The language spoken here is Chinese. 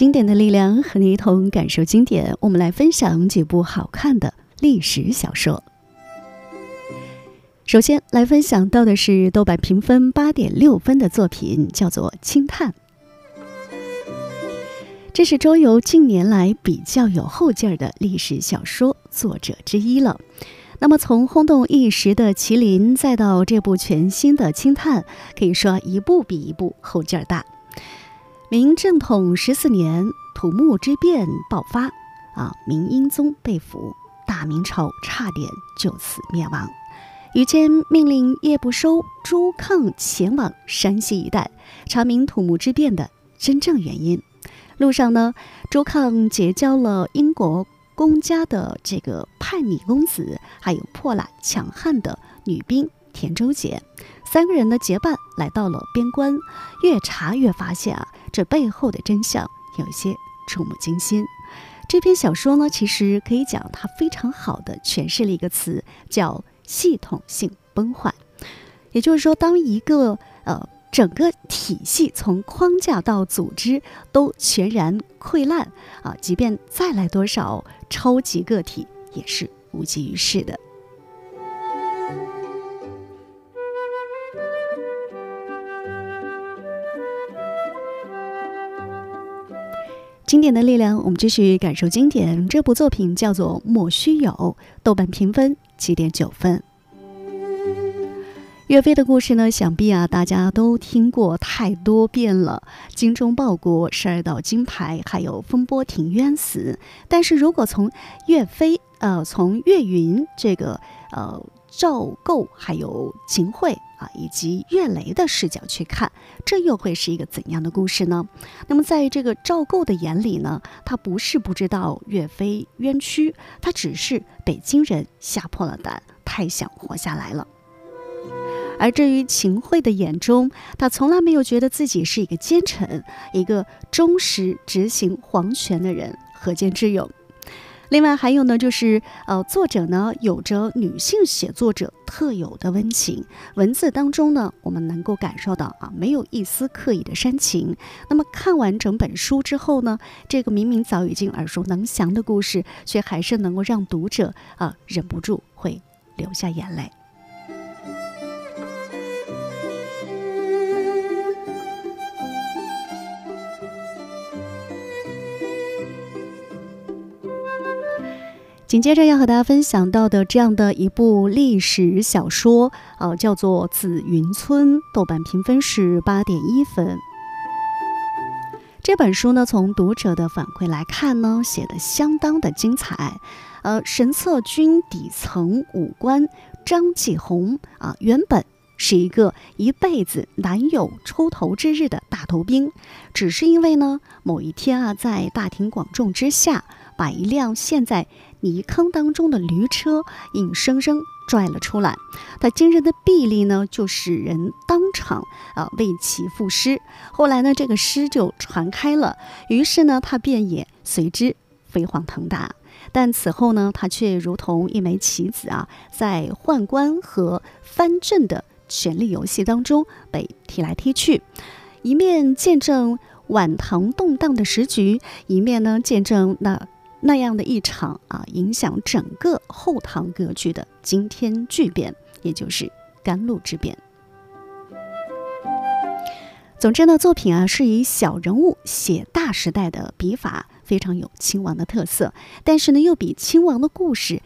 经典的力量，和你一同感受经典。我们来分享几部好看的历史小说。首先来分享到的是豆瓣评分8.6分的作品，叫做《清探》。这是周游近年来比较有后劲儿的历史小说作者之一了。那么从轰动一时的《麒麟》再到这部全新的《清探》，可以说一部比一部后劲儿大。明正统14年，土木之变爆发，明英宗被俘，大明朝差点就此灭亡。于谦命令叶不收、朱抗前往山西一带，查明土木之变的真正原因。路上呢，朱抗结交了英国公家的这个叛逆公子，还有破烂强悍的女兵田周杰，三个人的结伴来到了边关，越查越发现这背后的真相有些触目惊心。这篇小说呢，其实可以讲它非常好的诠释了一个词，叫系统性崩坏。也就是说，当一个整个体系从框架到组织都全然溃烂即便再来多少超级个体也是无济于事的。经典的力量，我们继续感受经典。这部作品叫做《莫须有》，豆瓣评分7.9分。岳飞的故事呢，想必大家都听过太多遍了，精忠报国、12道金牌，还有风波亭冤死。但是如果从岳飞从岳云这个赵构还有秦桧以及岳雷的视角去看，这又会是一个怎样的故事呢？那么在这个赵构的眼里呢，他不是不知道岳飞冤屈，他只是被金人吓破了胆，太想活下来了。而至于秦桧的眼中，他从来没有觉得自己是一个奸臣，一个忠实执行皇权的人，何见之有？另外还有呢，就是作者呢有着女性写作者特有的温情，文字当中呢我们能够感受到没有一丝刻意的煽情。那么看完整本书之后呢，这个明明早已经耳熟能详的故事，却还是能够让读者忍不住会流下眼泪。紧接着要和大家分享到的这样的一部历史小说叫做《紫云村》，豆瓣评分是8.1分。这本书呢，从读者的反馈来看呢，写得相当的精彩。神策军底层武官张继红原本是一个一辈子难有出头之日的大头兵，只是因为呢某一天在大庭广众之下，把一辆陷在泥坑当中的驴车硬生生拽了出来，他惊人的臂力呢，就使人当场为其赋诗。后来呢，这个诗就传开了，于是呢，他便也随之飞黄腾达。但此后呢，他却如同一枚棋子在宦官和藩镇的权力游戏当中被踢来踢去，一面见证晚唐动荡的时局，一面呢见证那样的一场影响整个后唐格局的惊天巨变，也就是甘露之变。总之呢，作品是以小人物写大时代的笔法，非常有亲王的特色，但是呢又比亲王的故事